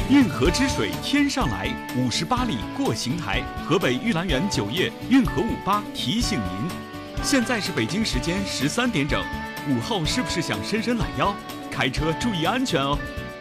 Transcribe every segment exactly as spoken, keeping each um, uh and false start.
运河之水天上来，五十八里过邢台。河北玉兰园酒业运河五八提醒您，现在是北京时间十三点整，午后是不是想伸伸懒腰？开车注意安全哦。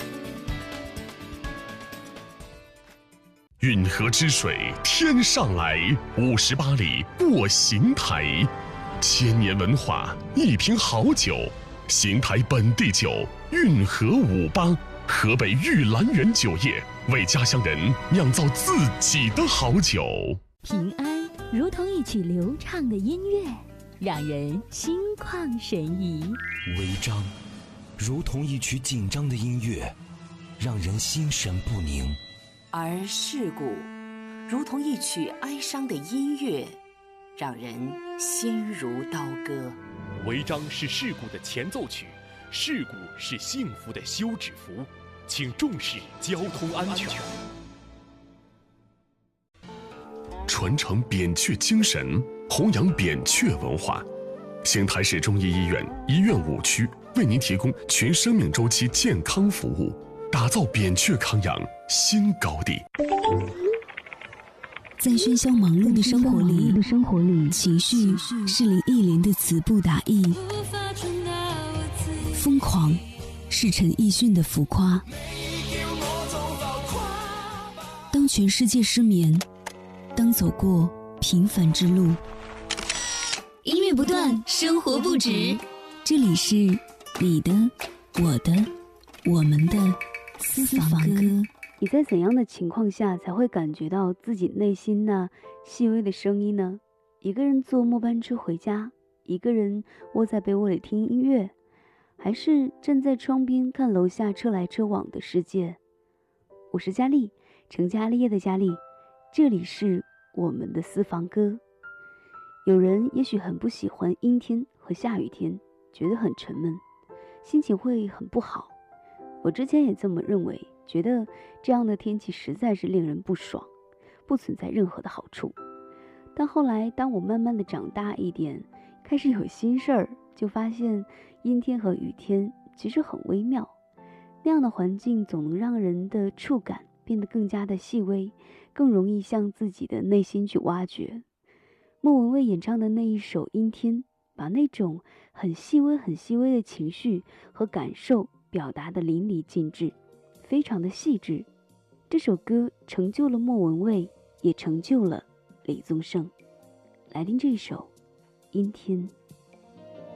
运河之水天上来，五十八里过邢台。千年文化，一瓶好酒，邢台本地酒运河五八，河北玉兰园酒业为家乡人酿造自己的好酒。 平安如同一曲流畅的音乐，让人心旷神怡； 违章如同一曲紧张的音乐，让人心神不宁； 而事故如同一曲哀伤的音乐，让人心如刀割。 违章是事故的前奏曲，事故是幸福的休止符，请重视交通安全。 传承扁鹊精神，弘扬扁鹊文化。邢台市中医医院医院五区为您提供全生命周期健康服务，打造扁鹊康养新高地。 在喧嚣忙碌的生活里，生活里情绪是林忆莲的词不达意，疯狂是陈奕迅的浮夸。当全世界失眠，当走过平凡之路， 音乐不断，生活不止。 这里是你的、我的、我们的私房歌。 你在怎样的情况下才会感觉到自己内心那细微的声音呢？一个人坐末班车回家，一个人窝在被窝里听音乐，还是站在窗边看楼下车来车往的世界？我是佳丽，成家立业的佳丽，这里是我们的私房歌。有人也许很不喜欢阴天和下雨天，觉得很沉闷，心情会很不好。我之前也这么认为，觉得这样的天气实在是令人不爽，不存在任何的好处。但后来当我慢慢的长大一点，开始有心事儿，就发现阴天和雨天其实很微妙，那样的环境总能让人的触感变得更加的细微，更容易向自己的内心去挖掘。莫文蔚演唱的那一首《阴天》，把那种很细微很细微的情绪和感受表达得淋漓尽致，非常的细致。这首歌成就了莫文蔚，也成就了李宗盛。来听这首《阴天》。